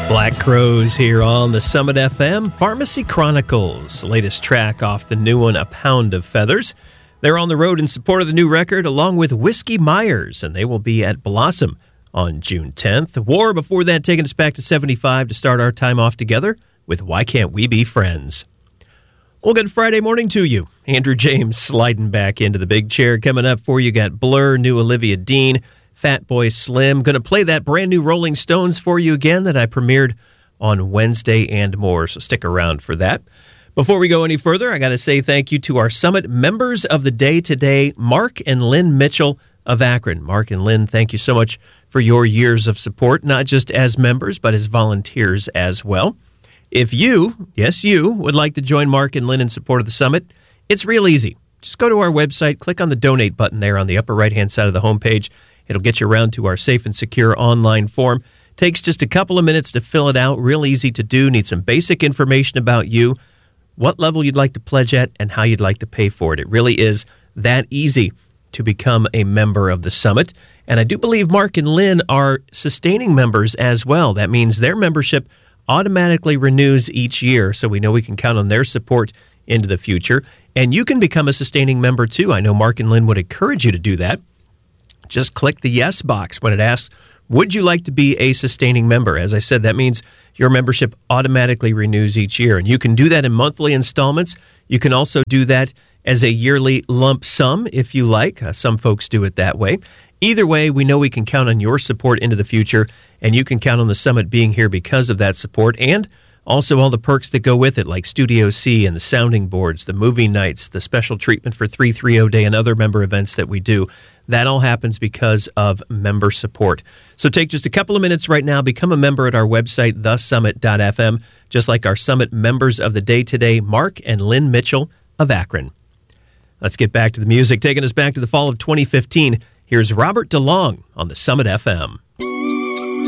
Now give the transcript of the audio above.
Black Crowes here on the Summit FM. Pharmacy Chronicles, the latest track off the new one, A Pound of Feathers. They're on the road in support of the new record, along with Whiskey Myers, and they will be at Blossom on June 10th. War before that, taking us back to 75 to start our time off together with Why Can't We Be Friends? Well, good Friday morning to you. Andrew James sliding back into the big chair. Coming up for you, got Blur, new Olivia Dean, Fatboy Slim. Going to play that brand new Rolling Stones for you again that I premiered on Wednesday and more, so stick around for that. Before we go any further, I got to say thank you to our Summit members of the day today, Mark and Lynn Mitchell of Akron. Mark and Lynn, thank you so much for your years of support, not just as members, but as volunteers as well. If you, yes, you, would like to join Mark and Lynn in support of the Summit, it's real easy. Just go to our website, click on the donate button there on the upper right-hand side of the homepage. It'll get you around to our safe and secure online form. Takes just a couple of minutes to fill it out. Real easy to do. Need some basic information about you, what level you'd like to pledge at, and how you'd like to pay for it. It really is that easy to become a member of the Summit. And I do believe Mark and Lynn are sustaining members as well. That means their membership automatically renews each year, so we know we can count on their support into the future. And you can become a sustaining member too. I know Mark and Lynn would encourage you to do that. Just click the yes box when it asks, would you like to be a sustaining member? As I said, that means your membership automatically renews each year. And you can do that in monthly installments. You can also do that as a yearly lump sum if you like. Some folks do it that way. Either way, we know we can count on your support into the future, and you can count on the Summit being here because of that support, and also all the perks that go with it, like Studio C and the sounding boards, the movie nights, the special treatment for 330 Day and other member events that we do. That all happens because of member support. So take just a couple of minutes right now, become a member at our website, thesummit.fm, just like our Summit members of the day today, Mark and Lynn Mitchell of Akron. Let's get back to the music. Taking us back to the fall of 2015, here's Robert DeLong on the Summit FM.